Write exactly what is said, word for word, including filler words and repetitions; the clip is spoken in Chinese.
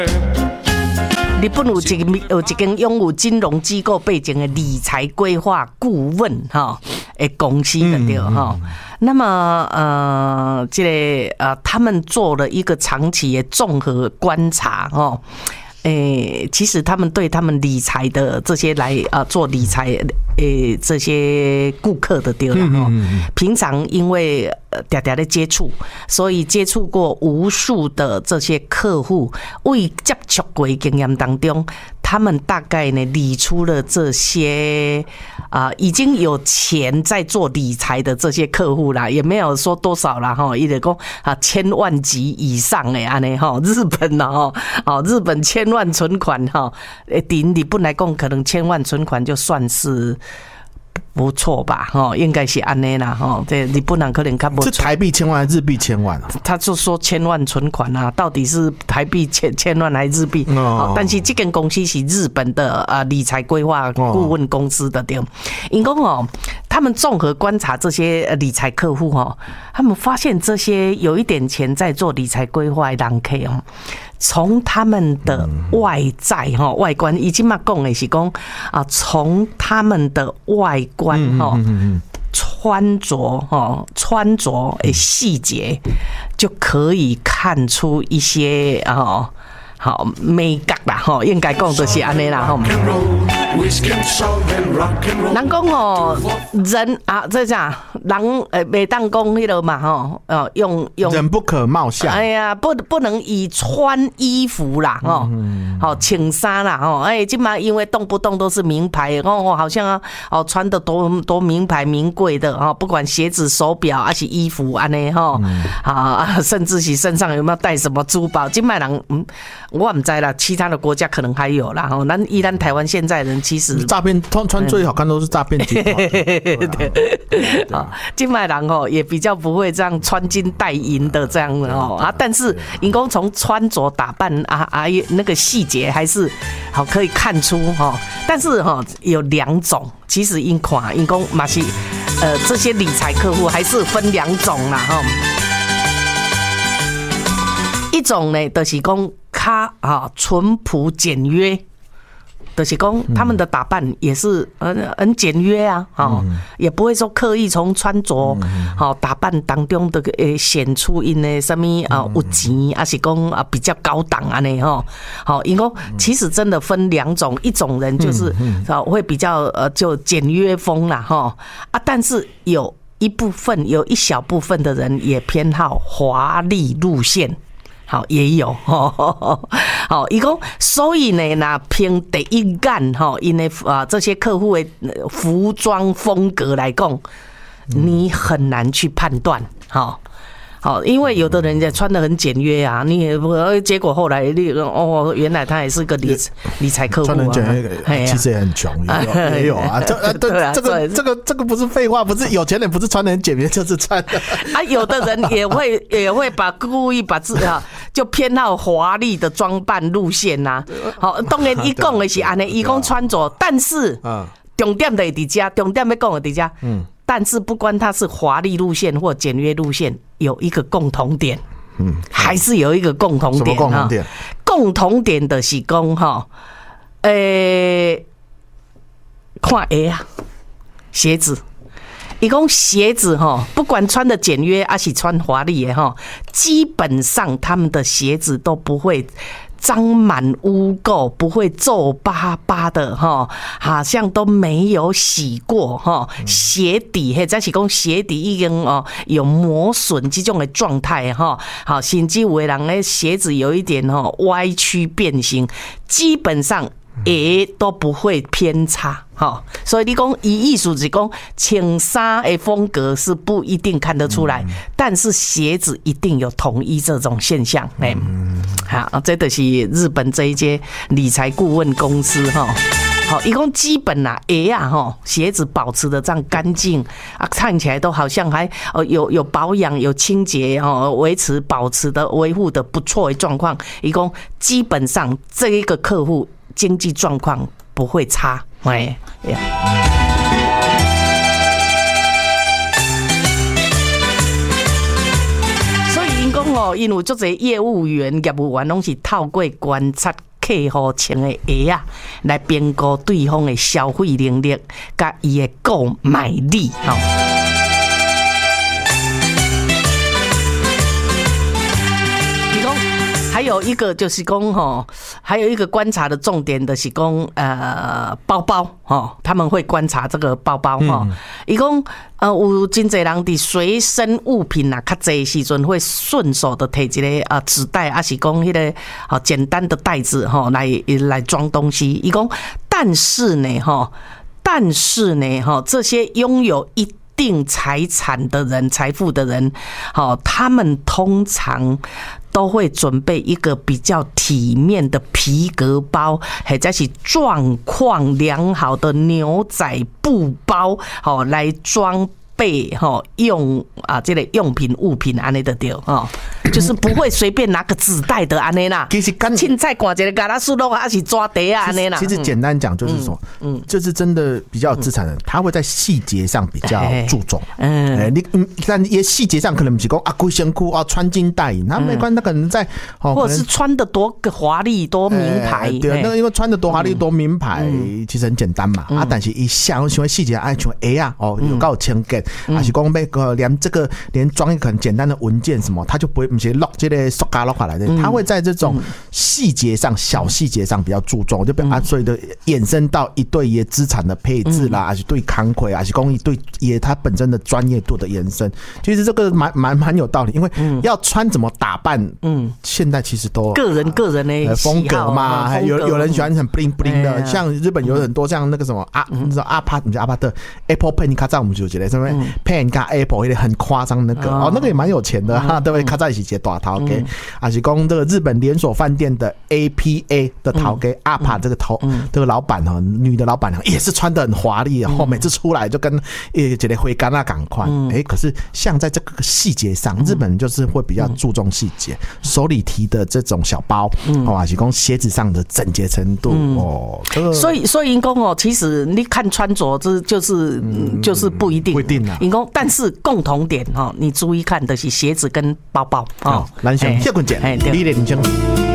日本有一个有一间拥有金融机构背景的理财规划顾问哈的公司的对哈。那么呃，这个呃，他们做了一个长期的综合观察哦。诶，其实他们对他们理财的这些来啊做理财诶这些顾客的对了哈，平常因为常常的接触，所以接触过无数的这些客户，为接触过经验当中，他们大概呢理出了这些啊、呃、已经有钱在做理财的这些客户啦，也没有说多少啦哈，伊就讲啊千万级以上诶安尼哈，日本呐哈，哦日本千万存款哈，诶，对日本来讲，可能千万存款就算是不错吧，哈，应该是安尼啦，哈，这日本人可能看不。 是台币千万还是日币千万啊？ 他就说千万存款啊，到底是台币千千万还是日币？哦，但是这间公司是日本的呃理财规划顾问公司的对，因讲哦，他们综合观察这些理财客户哦，他们发现这些有一点钱在做理财规划的人客哦。从他们的外在哈外观，已经嘛讲的是讲啊，从他们的外观哈穿着哈穿着的细节，就可以看出一些啊好美感啦哈，应该讲就是安尼啦哈。人讲哦，人啊，这讲人诶，袂当讲迄个嘛吼，哦，用用人不可貌相。 哎呀，不不能以穿衣服啦，吼，好穿衫啦，吼，哎，今嘛因为动不动都是名牌，哦，好像啊，哦，穿的多多名牌名贵的哦，不管鞋子、手表，还是衣服安尼吼，啊，甚至是身上有没有带什么珠宝，今麦人嗯。我唔知啦，其他的国家可能还有啦。吼，咱依咱台湾现在人其实诈骗穿穿最好看都是诈骗集团。 对，啊，金麦人哦也比较不会这样穿金戴银的这样的哦啊，但是因公从穿着打扮啊啊那个细节还是好可以看出哈。但是哈有两种，其实因看因公嘛是呃这些理财客户还是分两种啦哈。一种呢，就是讲较啊淳朴简约，就是讲他们的打扮也是很很简约啊，哈，也不会说刻意从穿着好打扮当中的诶显出因的什么啊有钱，还是讲啊比较高档啊呢哈，好，因为其实真的分两种，一种人就是啊会比较呃就简约风啦哈啊，但是有一部分有一小部分的人也偏好华丽路线。好，也有好，伊讲，所以呢，那凭第一眼哈，因为啊这些客户的服装风格来讲，你很难去判断，哈。好，因为有的人也穿得很简约啊，你也不，结果后来你哦，原来他也是个理理财客户啊， 穿得简约，其实也很穷，也有也有啊，这呃对这个这个这个不是废话，不是有钱人不是穿得很简约，就是穿的啊，有的人也会也会把故意把自啊就偏好华丽的装扮路线呐，好，当然伊讲的是安尼，伊讲穿着，但是重点在伫遮，重点要讲的伫遮，嗯。但是不管它是华丽路线或简约路线，有一个共同点，嗯，还是有一个共同点。 什么共同点？ 共同点的是讲哈，诶，看鞋啊，鞋子。伊讲鞋子哈，不管穿的简约还是穿华丽的哈，基本上他们的鞋子都不会脏满污垢，不会皱巴巴的哈，好像都没有洗过哈。鞋底嘿，再是讲鞋底已经哦有磨损这种的状态哈。好，甚至有的人咧鞋子有一点哈歪曲变形，基本上也都不会偏差。好，所以你讲以艺术是讲穿衫的风格是不一定看得出来，嗯、但是鞋子一定有统一这种现象。哎、嗯，好，这就是日本这一间理财顾问公司哈。好，一共基本啦，鞋啊哈，鞋子保持的这样干净啊，看起来都好像还呃有有保养、有清洁哦，维持保持的维护的不错的状况。一共基本上这一个客户经济状况不会差。哎呀，所以因讲哦， 吼，因为足侪业务员、业务员拢是透过观察客户穿的鞋啊，来评估对方的消费能力，甲伊的购买力吼。还有一个就是讲吼，还有一个观察的重点的是讲呃包包吼，他们会观察这个包包吼。伊讲呃有真侪人伫随身物品啊，较侪时阵会顺手的摕一个啊纸袋，还是讲迄个好简单的袋子吼来来装东西。伊讲，但是呢吼，但是呢吼，这些拥有一定财产的人、财富的人，好，他们通常都会准备一个比较体面的皮革包，或者是状况良好的牛仔布包，好来装备哈用啊这个用品物品安尼的对哈，就是不会随便拿个纸袋的安尼啦。其实干凊彩挂一个嘎拉苏洛还是抓袋啊安尼啦。 其实简单讲就是说，嗯，就是真的比较有资产人，他会在细节上比较注重。嗯，哎，你但也细节上可能不是讲啊，规身躯啊穿金戴银，他没关，他可能在或者是穿的多个华丽多名牌。 对，那个因为穿的多华丽多名牌，其实很简单嘛啊，但是一想喜欢细节，爱像哎呀哦有够清洁。还是讲被个连这个连装一个很简单的文件什么，他就不会不是 lock 这个塑胶 lock 下来的，他会在这种细节上小细节上比较注重，就变啊，所以的衍生到一对爷资产的配置啦，还是对康亏，还是公益对爷他本身的专业度的延伸，其实这个蛮蛮蛮有道理，因为要穿怎么打扮，嗯，现在其实都个人个人的风格嘛，有有人喜欢很 bling bling 的，像日本有很多像那个什么啊，你知道阿帕，你知道阿帕的 Apple Pen， 你看在我们就觉得什么 Pen 跟 Apple 也很夸张那个哦，那个也蛮有钱的哈，对不对？卡在一起接大头给，还是讲这个日本连锁饭店的 A P A 的头给阿帕这个头这个老板哈，女的老板也是穿得很华丽，然后每次出来就跟诶觉得会干那赶快，哎，可是像在这个细节上，日本就是会比较注重细节，手里提的这种小包，哦，还是讲鞋子上的整洁程度哦，这个所以所以因讲哦，其实你看穿着这就是就是不一定， 不一定啊， 因讲但是共同点哈，你注意看的是鞋子跟包包哦。 咱先歇困者，你的人生。